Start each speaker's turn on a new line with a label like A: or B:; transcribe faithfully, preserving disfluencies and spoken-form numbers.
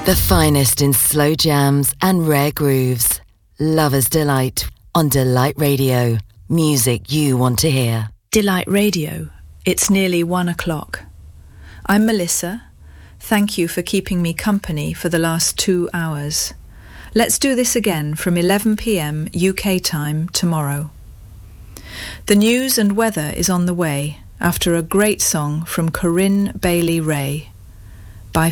A: The finest in slow jams and rare grooves. Lover's Delight on Delight Radio. Music you want to hear.
B: Delight Radio. It's nearly one o'clock. I'm Melissa. Thank you for keeping me company for the last two hours. Let's do this again from eleven p m U K time tomorrow. The news and weather is on the way after a great song from Corinne Bailey Rae.